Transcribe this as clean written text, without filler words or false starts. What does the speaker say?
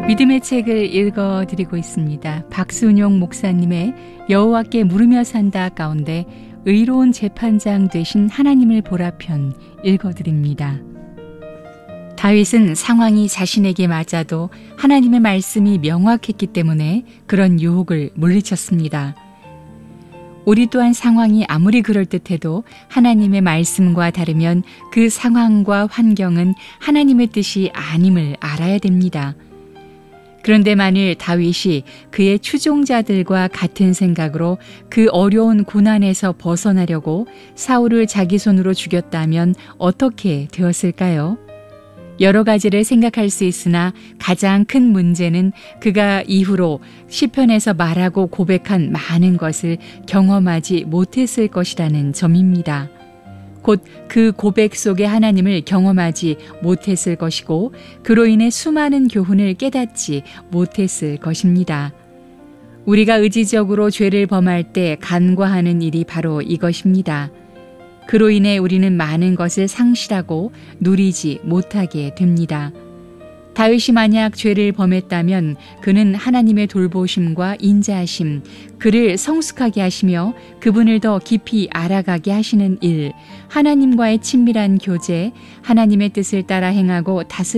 믿음의 책을 읽어드리고 있습니다. 박순용 목사님의 여호와께 물으며 산다 가운데 의로운 재판장 되신 하나님을 보라 편 읽어드립니다. 다윗은 상황이 자신에게 맞아도 하나님의 말씀이 명확했기 때문에 그런 유혹을 물리쳤습니다. 우리 또한 상황이 아무리 그럴듯해도 하나님의 말씀과 다르면 그 상황과 환경은 하나님의 뜻이 아님을 알아야 됩니다. 그런데 만일 다윗이 그의 추종자들과 같은 생각으로 그 어려운 고난에서 벗어나려고 사울을 자기 손으로 죽였다면 어떻게 되었을까요? 여러 가지를 생각할 수 있으나 가장 큰 문제는 그가 이후로 시편에서 말하고 고백한 많은 것을 경험하지 못했을 것이라는 점입니다. 곧 그 고백 속에 하나님을 경험하지 못했을 것이고 그로 인해 수많은 교훈을 깨닫지 못했을 것입니다. 우리가 의지적으로 죄를 범할 때 간과하는 일이 바로 이것입니다. 그로 인해 우리는 많은 것을 상실하고 누리지 못하게 됩니다. 다윗이 만약 죄를 범했다면 그는 하나님의 돌보심과 인자하심, 그를 성숙하게 하시며 그분을 더 깊이 알아가게 하시는 일, 하나님과의 친밀한 교제, 하나님의 뜻을 따라 행하고 다스리는